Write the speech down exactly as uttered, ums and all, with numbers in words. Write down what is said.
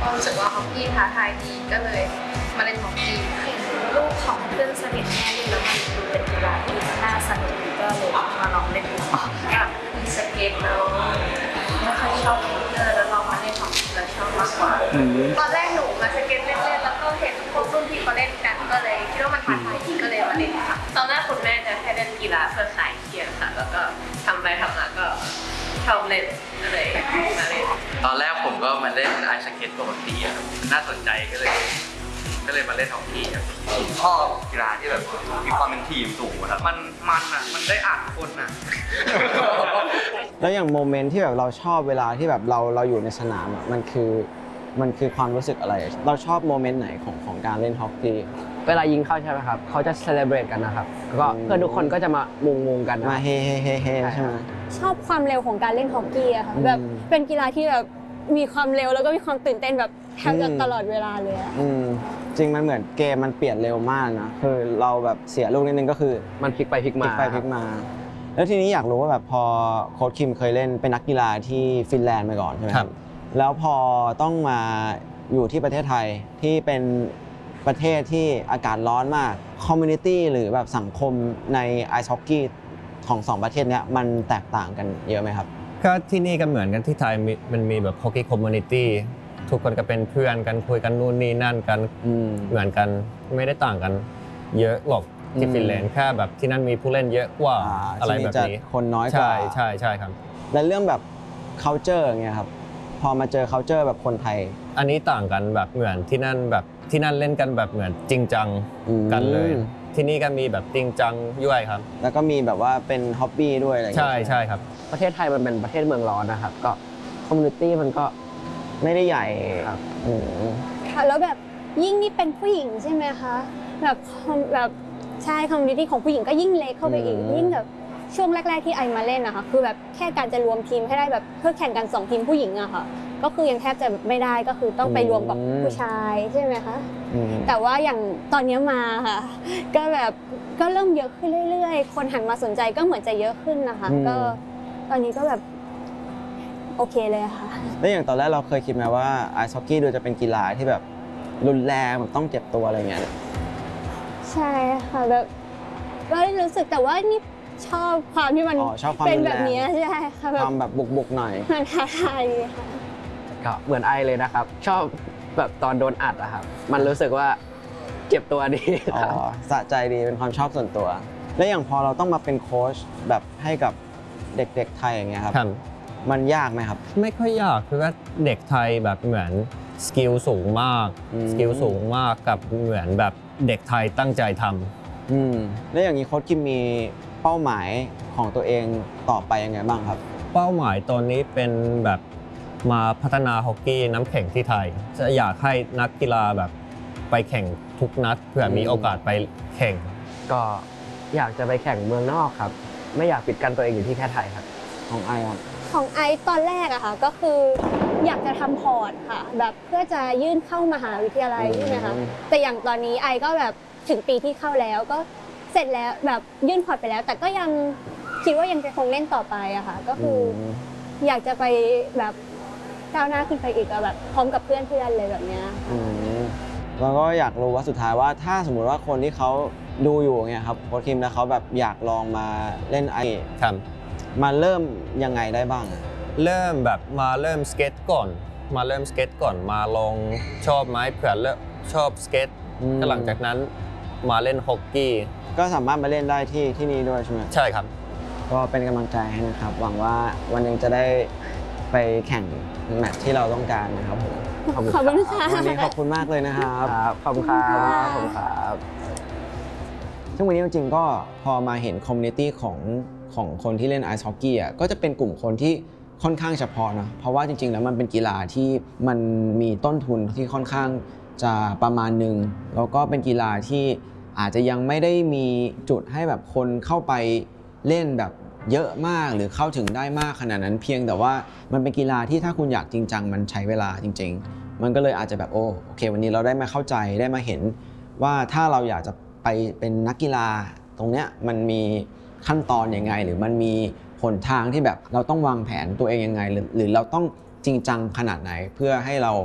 ก็รู้สึกว่าฮอกกี้ท้าทายดีก็เลยมาเล่นฮอกกี้เห็นลูกของเพื่อนสนิทแม่เล่นแล้วมันดูเป็นกีฬาที่น่าสนุกก็เลยมาลองเล่นดูก็มีสเก็ตแล้วไม่ค่อยชอบเล่นแล้วลองมาเล่นฮอกกี้แล้วชอบมากกว่าตอนแรกหนูมาสเก็ตเล่นๆแล้วก็เห็นพวกรุ่นพี่เขาเล่นกันก็เลยคิดว่ามันท้าทายดีก็เลยมาเล่นค่ะตอนแรกคุณแม่จะให้เล่นกีฬาเพื่อขายเกียร์ค่ะแล้วก็ทำไปทำมาก็ชอบเล่นก็เลยมาเล่นตอนแรกผมก็มาเล่นไอซ์สเก็ตปกติอะครับน่าสนใจก็เลยก็เลยมาเล่นฮอกกี้ครับผมชอบกีฬาที่แบบมีความเป็นทีมสูงครับมันมันอ่ะมันได้อ่านคนอ่ะแล้วอย่างโมเมนต์ที่แบบเราชอบเวลาที่แบบเราเราอยู่ในสนามอ่ะมันคือมันคือความรู้สึกอะไรเราชอบโมเมนต์ไหนของของการเล่นฮอกกี้เวลายิงเข้าใช่ไหมครับเขาจะเซเลบรตกันนะครับแล้วก็เพื่อนทุกคนก็จะมามุงมุงกันมาเฮเฮเฮเฮใช่ไหมชอบความเร็วของการเล่นฮอกกี้อะค่ะแบบเป็นกีฬาที่แบบมีความเร็วแล้วก็มีความตื่นเต้นแบบแทบจะตลอดเวลาเลยอะอืมจริงมันเหมือนเกมมันเปลี่ยนเร็วมากนะคือเราแบบเสียลูกนิดนึงก็คือมันพลิกไปพลิกมาพลิกไปพลิกมาแล้วทีนี้อยากรู้ว่าแบบพอโค้ชคิมเคยเล่นเป็นนักกีฬาที่ฟินแลนด์มาก่อนใช่ไหมครับแล้วพอต้องมาอยู่ที่ประเทศไทยที่เป็นประเทศที่อากาศร้อนมากคอมมูนิตี้หรือแบบสังคมในไอซ์ฮอกกี้ของสองประเทศนี้มันแตกต่างกันเยอะไหมครับก็ที่นี่ก็เหมือนกันที่ไทยมันมีแบบฮอกกี้คอมมูนิตี้ทุกคนก็เป็นเพื่อนกันคุยกันนู่นนี่นั่นกันเหมือนกันไม่ได้ต่างกันเยอะหรอกที่ฟินแลนด์แค่แบบที่นั่นมีผู้เล่นเยอะกว่าอะไรแบบนี้คนน้อยกว่าใช่ใช่ใช่ครับและเรื่องแบบ culture อย่างเงี้ยครับพอมาเจอ culture แบบคนไทยอันนี้ต่างกันแบบเหมือนที่นั่นแบบที่นั่นเล่นกันแบบเหมือนจริงจังกันเลยที่นี่ก็มีแบบจริงจังด้วยครับแล้วก็มีแบบว่าเป็นฮ็อบบี้ด้วยอะไรอย่างเงี้ยใช่ใช่ครับประเทศไทยมันเป็นประเทศเมืองร้อนนะครับก็คอมมูนิตี้มันก็ไม่ได้ใหญ่ครับค่ะแล้วแบบยิ่งนี่เป็นผู้หญิงใช่ไหมคะแบบแบบใช่คอมมูนิตี้ของผู้หญิงก็ยิ่งเล็กเข้าไปอีกยิ่งแบบช่วงแรกๆที่ไอมาเล่นนะคะคือแบบแค่การจะรวมทีมให้ได้แบบเพื่อแข่งกันสองทีมผู้หญิงอะค่ะก็คือยังแทบจะไม่ได้ก็คือต้องไปรวมกับผู้ชายใช่ไหมคะแต่ว่าอย่างตอนนี้มาค่ะก็แบบก็เริ่มเยอะขึ้นเรื่อยๆคนหันมาสนใจก็เหมือนจะเยอะขึ้นนะคะก็ตอนนี้ก็แบบโอเคเลยค่ะแล้วอย่างตอนแรกเราเคยคิดไหมว่าไอซ์ฮอกกี้ดูจะเป็นกีฬาที่แบบรุนแรงแบบต้องเจ็บตัวอะไรเงี้ยใช่ค่ะแบบก็รู้สึกแต่ว่านี่ชอบความที่มันเป็นแบบนี้ใช่ค่ะความแบบบุกๆหน่อยมันท้าทายค่ะก็เหมือนไอเลยนะครับชอบแบบตอนโดนอัดอะครับมันรู้สึกว่าเจ็บตัวดีอ๋อสะใจดีเป็นความชอบส่วนตัวแล้วอย่างพอเราต้องมาเป็นโค้ชแบบให้กับเด็กๆไทยอย่างเงี้ยครับมันยากไหมครับไม่ค่อยยากคือว่าเด็กไทยแบบเหมือนสกิลสูงมากสกิลสูงมากกับเหมือนแบบเด็กไทยตั้งใจทำอืมแล้วอย่างนี้โค้ชคิมมีเป้าหมายของตัวเองต่อไปยังไงบ้างครับเป้าหมายตอนนี้เป็นแบบมาพัฒนาฮอกกี้น้ำแข็งที่ไทยจะอยากให้นักกีฬาแบบไปแข่งทุกนัดเพื่อมีโอกาสไปแข่งก็อยากจะไปแข่งเมืองนอกครับไม่อยากปิดกั้นตัวเองอยู่ที่แค่ไทยครับของไอครับของไอตอนแรกอะค่ะก็คืออยากจะทำพอร์ตค่ะแบบเพื่อจะยื่นเข้ามหาวิทยาลัยใช่ไหมคะแต่อย่างตอนนี้ไอก็แบบถึงปีที่เข้าแล้วก็เสร็จแล้วแบบยื่นพอร์ตไปแล้วแต่ก็ยังคิดว่ายังจะคงเล่นต่อไปอะค่ะก็คืออยากจะไปแบบก้าวหน้าขึ้นไปอีกแบบพร้อมกับเพื่อนๆเลยแบบเนี้ยแล้วก็อยากรู้ว่าสุดท้ายว่าถ้าสมมุติว่าคนที่เขาดูอยู่เนี่ยครับโค้ชคิมแล้วเขาแบบอยากลองมาเล่นไอมาเริ่มยังไงได้บ้างเริ่มแบบมาเริ่มสเก็ตก่อนมาเริ่มสเก็ตก่อนมาลองชอบไหมเผื่อเริ่มชอบสเก็ตก็หลังจากนั้นมาเล่นฮอกกี้ก็สามารถมาเล่นได้ที่ที่นี่ด้วยใช่ไหมใช่ครับก็เป็นกำลังใจให้นะครับหวังว่าวันหนึ่งจะได้ไปแข่งแมตช์ที่เราต้องการนะครับผมขอบคุณค่ะวันนี้ขอบคุณมากเลยนะครับขอบคุณครับขอบคุณครับซึ่งวันนี้จริงๆก็พอมาเห็นคอมมูนิตี้ของของคนที่เล่นไอซ์ฮอกกี้อ่ะก็จะเป็นกลุ่มคนที่ค่อนข้างเฉพาะนะเพราะว่าจริงๆแล้วมันเป็นกีฬาที่มันมีต้นทุนที่ค่อนข้างจะประมาณหนึ่งแล้วก็เป็นกีฬาที่อาจจะยังไม่ได้มีจุดให้แบบคนเข้าไปเล่นแบบเยอะมากหรือเข้าถึงได้มากขนาดนั้นเพียงแต่ว่ามันเป็นกีฬาที่ถ้าคุณอยากจริงจังมันใช้เวลาจริงๆมันก็เลยอาจจะแบบโอ้โอเควันนี้เราได้มาเข้าใจได้มาเห็นว่าถ้าเราอยากจะไปเป็นนักกีฬาตรงเนี้ยมันมีขั้นตอนยังไงหรือมันมีหนทางที่แบบเราต้องวางแผนตัวเองยังไงหรือเราต้องจริงจังขนาดไหนเพื่อให้เรา